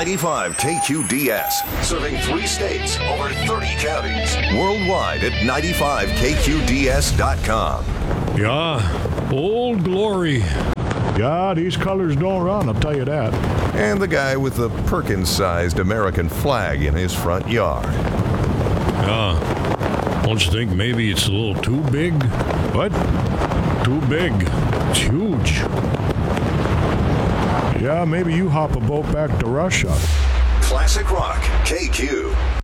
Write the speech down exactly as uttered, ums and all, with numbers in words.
ninety-five K Q D S, serving three states, over thirty counties. Worldwide at ninety-five K Q D S dot com. Yeah, Old Glory. Yeah, these colors don't run, I'll tell you that. And the guy with the Perkins-sized American flag in his front yard. Yeah, don't you think maybe it's a little too big? What? Too big. It's huge. Yeah, maybe you hop a boat back to Russia. Classic Rock, K Q.